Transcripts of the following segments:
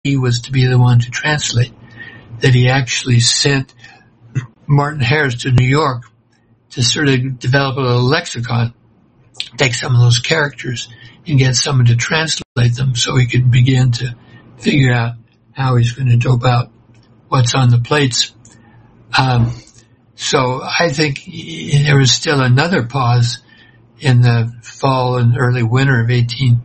he was to be the one to translate, that he actually sent Martin Harris to New York to sort of develop a little lexicon, take some of those characters and get someone to translate them so he could begin to figure out how he's going to dope out what's on the plates. So I think there was still another pause in the fall and early winter of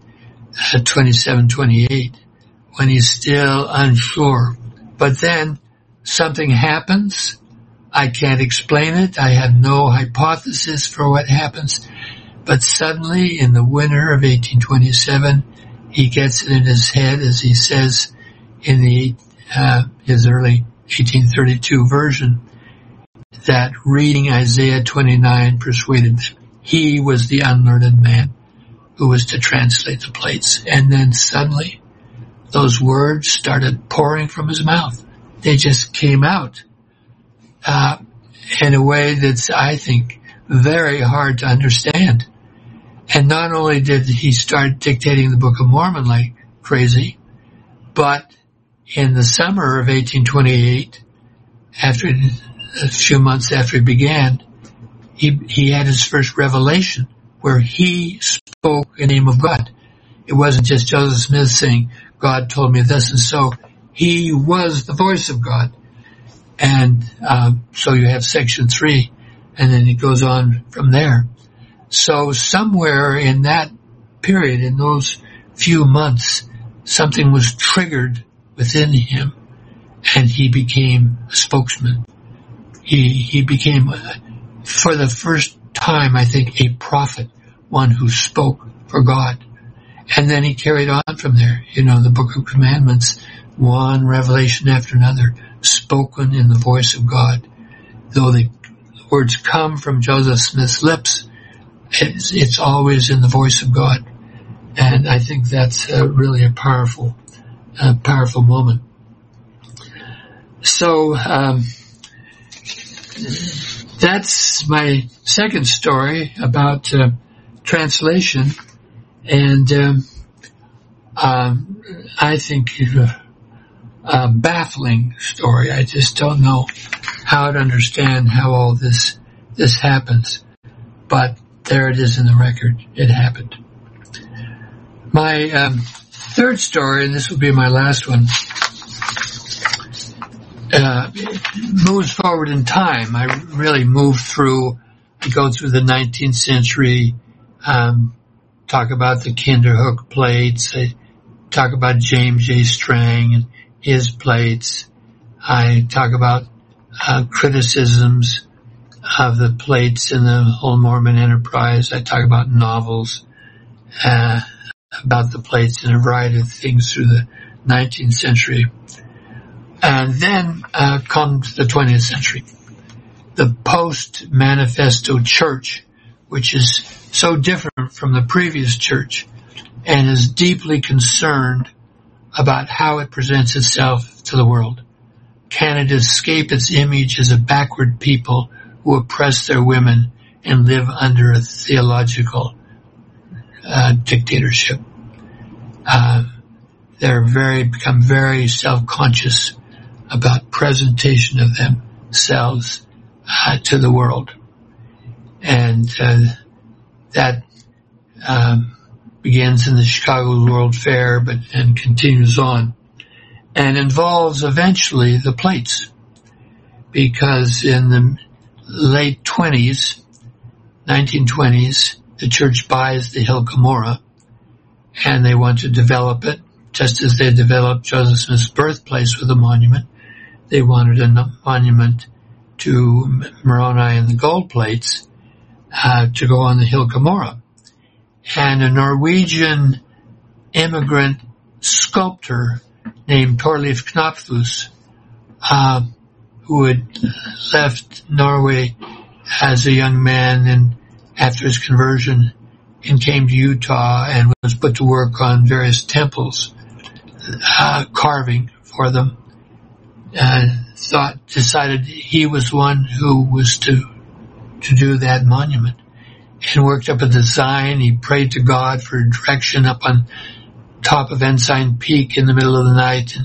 1827-28 when he's still unsure. But then something happens. I can't explain it. I have no hypothesis for what happens. But suddenly in the winter of 1827, he gets it in his head, as he says in his early 1832 version, that reading Isaiah 29 persuaded them he was the unlearned man who was to translate the plates. And then suddenly those words started pouring from his mouth. They just came out in a way that's, I think, very hard to understand. And not only did he start dictating the Book of Mormon like crazy, but in the summer of 1828, after a few months after he began, he had his first revelation where he spoke in the name of God. It wasn't just Joseph Smith saying, God told me this and so. He was the voice of God. And so you have section 3, and then it goes on from there. So somewhere in that period, in those few months, something was triggered within him, and he became a spokesman. He became, for the first time, I think, a prophet, one who spoke for God. And then he carried on from there. You know, the Book of Commandments, one revelation after another, spoken in the voice of God. Though the words come from Joseph Smith's lips, it's always in the voice of God. And I think that's really a powerful moment. So, that's my second story about translation, and I think a baffling story. I just don't know how to understand how all this happens, but there it is in the record. It happened. My third story, and this will be my last one, moves forward in time. I really move through, I go through the 19th century, talk about the Kinderhook plates, I talk about James J. Strang and his plates, I talk about criticisms of the plates in the whole Mormon enterprise, I talk about novels, about the plates and a variety of things through the 19th century. And then comes the 20th century, the post-manifesto church, which is so different from the previous church and is deeply concerned about how it presents itself to the world. Can it escape its image as a backward people who oppress their women and live under a theological dictatorship? They're become very self-conscious about presentation of themselves to the world. And that begins in the Chicago World Fair and continues on and involves eventually the plates, because in the late 1920s, the church buys the Hill Cumorah and they want to develop it just as they developed Joseph Smith's birthplace with a monument. They wanted a monument to Moroni and the gold plates to go on the Hill Cumorah. And a Norwegian immigrant sculptor named Torleif Knopfus, who had left Norway as a young man and after his conversion and came to Utah and was put to work on various temples, carving for them, decided he was one who was to do that monument, and worked up a design. He prayed to God for direction up on top of Ensign Peak in the middle of the night, and